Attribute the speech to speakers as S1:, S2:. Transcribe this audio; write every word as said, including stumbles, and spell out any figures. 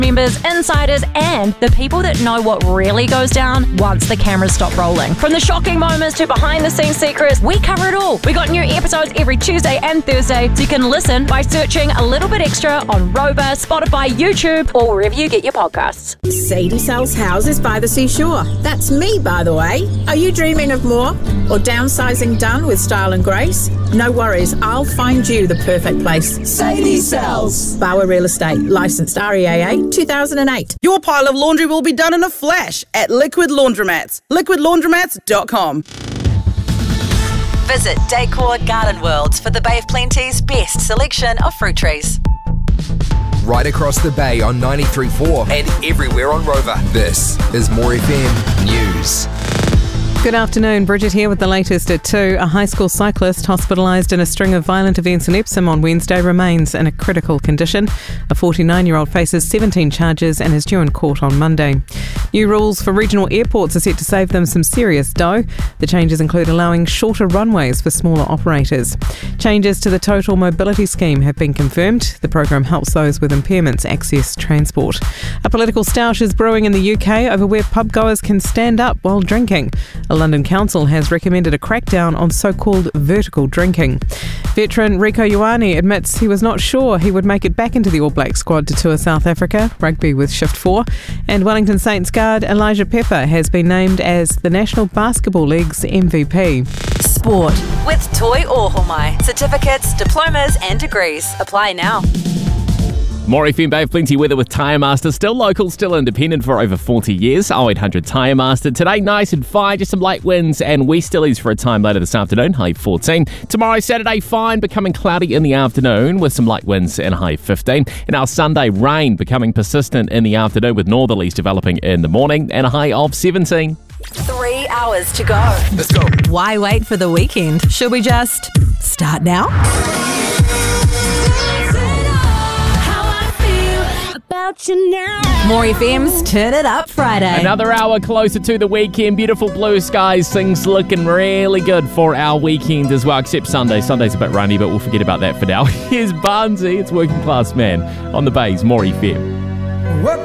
S1: members, insiders, and the people that know what really goes down once the cameras stop rolling. From the shocking moments to behind-the-scenes secrets, we cover it all. We got new episodes every Tuesday and Thursday, so you can listen by searching A Little Bit Extra on Rover, Spotify, YouTube, or wherever you get your podcasts.
S2: Sadie sells houses by the seashore. That's me, by the way. Are you dreaming of more? Or downsizing done with style and grace? No worries, I'll find you the perfect place. Sadie sells. Bauer Real Estate, licensed R E A A two thousand eight.
S3: Your pile of laundry will be done in a flash at Liquid Laundromats. liquid laundromats dot com.
S4: Visit Decor Garden Worlds for the Bay of Plenty's best selection of fruit trees.
S5: Right across the bay on ninety-three point four and everywhere on Rover. This is More F M News.
S6: Good afternoon, Bridget here with the latest at two. A high school cyclist hospitalised in a string of violent events in Epsom on Wednesday remains in a critical condition. A forty-nine-year-old faces seventeen charges and is due in court on Monday. New rules for regional airports are set to save them some serious dough. The changes include allowing shorter runways for smaller operators. Changes to the Total Mobility Scheme have been confirmed. The program helps those with impairments access transport. A political stoush is brewing in the U K over where pubgoers can stand up while drinking. A London council has recommended a crackdown on so-called vertical drinking. Veteran Rieko Ioane admits he was not sure he would make it back into the All Black squad to tour South Africa, rugby with Shift four. And Wellington Saints guard Elijah Pepper has been named as the National Basketball League's M V P.
S4: Sport with Toi Ohomai. Certificates, diplomas and degrees. Apply now.
S7: More F M Bay of Plenty weather with Tyre Master. Still local, still independent for over forty years. oh eight hundred Tyre Master. Today, nice and fine. Just some light winds and westerlies for a time later this afternoon. High fourteen. Tomorrow, Saturday, fine. Becoming cloudy in the afternoon with some light winds and a high fifteen. And our Sunday, rain becoming persistent in the afternoon with northerlies developing in the morning and a high of seventeen.
S4: Three hours to go.
S5: Let's go.
S4: Why wait for the weekend? Should we just start now? More F M's Turn It Up Friday.
S7: Another hour closer to the weekend. Beautiful blue skies. Things looking really good for our weekend as well, except Sunday. Sunday's a bit rainy, but we'll forget about that for now. Here's Barnsey. It's Working Class Man on the Bays. More F M.